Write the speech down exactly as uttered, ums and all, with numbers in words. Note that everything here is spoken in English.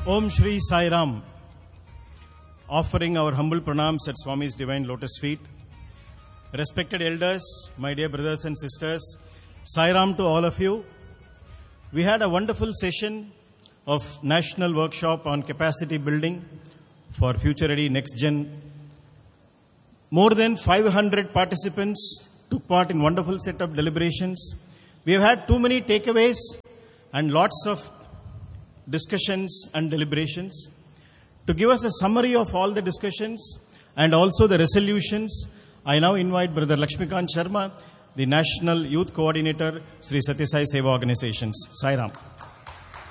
Om Shri Sai Ram. Offering our humble pranams at Swami's divine lotus feet. Respected elders, my dear brothers and sisters, Sai Ram to all of you. We had a wonderful session of national workshop on capacity building for future ready next gen. More than five hundred participants took part in wonderful set of deliberations. We have had too many takeaways and lots of discussions and deliberations. To give us a summary of all the discussions and also the resolutions, I now invite Brother Lakshmikant Sharma, the National Youth Coordinator, Sri Satya Sai Seva Organizations. Sai Ram.